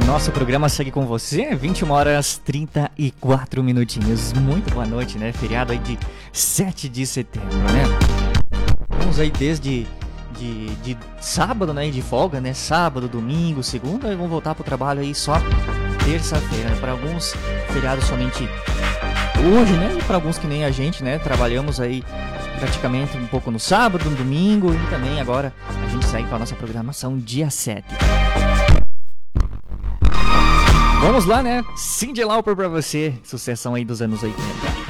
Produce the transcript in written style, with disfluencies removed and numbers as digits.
Nosso programa segue com você, 21 horas 34 minutinhos. Muito boa noite, né? Feriado aí de 7 de setembro, né? Vamos aí desde de sábado, né? De folga, né? Sábado, domingo, segunda, e vamos voltar pro trabalho aí só terça-feira, né? Para alguns, feriado somente hoje, né? E para alguns que nem a gente, né? Trabalhamos aí praticamente um pouco no sábado, no domingo, e também agora a gente segue com a nossa programação dia 7. Vamos lá, né? Cyndi Lauper pra você, sucessão aí dos anos 80.